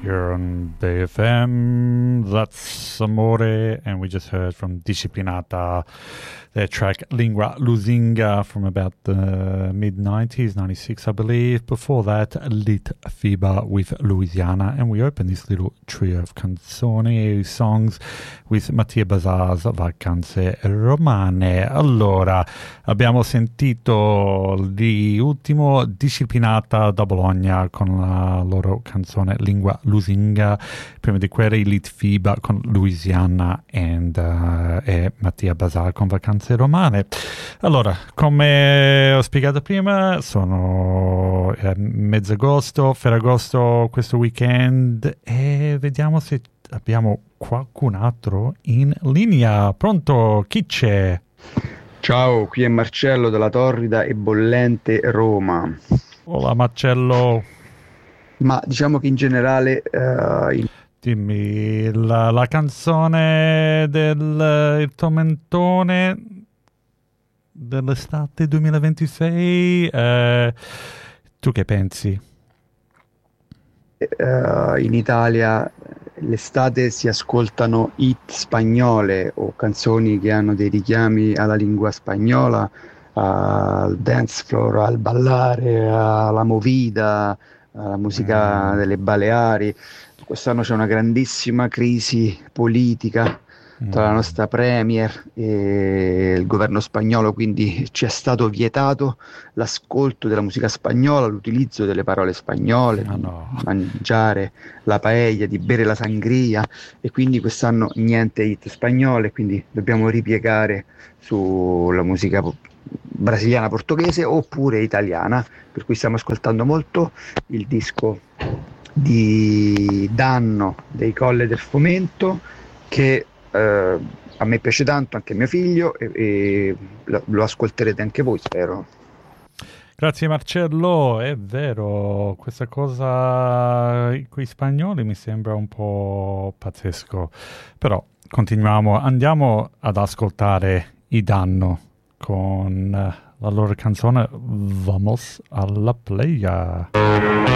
here on BFM. That's Amore, and we just heard from Disciplinata, their track Lingua Lusinga from about the mid-90s, 96 I believe. Before that, Lit Fiba with Louisiana, and we open this little trio of canzoni songs with Mattia Bazar's Vacanze Romane. Allora, abbiamo sentito di ultimo Disciplinata da Bologna con la loro canzone Lingua Lusinga, prima di quella Lit Fiba con Louisiana e Mattia Bazar con Vacanze Romane. Allora, come ho spiegato prima, sono mezzagosto, Ferragosto questo weekend, e vediamo se abbiamo qualcun altro in linea. Pronto? Chi c'è? Ciao, qui è Marcello della torrida e bollente Roma. Hola Marcello. Ma diciamo che in generale dimmi la canzone del il tormentone dell'estate 2026, tu che pensi? In Italia l'estate si ascoltano hit spagnole o canzoni che hanno dei richiami alla lingua spagnola, al dance floor, al ballare, alla movida, alla musica delle Baleari. Quest'anno c'è una grandissima crisi politica tra la nostra premier e il governo spagnolo, quindi ci è stato vietato l'ascolto della musica spagnola, l'utilizzo delle parole spagnole, mangiare la paella, di bere la sangria, e quindi quest'anno niente hit spagnole, quindi dobbiamo ripiegare sulla musica brasiliana, portoghese oppure italiana, per cui stiamo ascoltando molto il disco di Danno dei Colle del Fomento, che a me piace tanto, anche mio figlio, e lo ascolterete anche voi, spero. Grazie Marcello, è vero, questa cosa con i spagnoli mi sembra un po' pazzesco, però continuiamo, andiamo ad ascoltare i Danno con la loro canzone Vamos alla playa.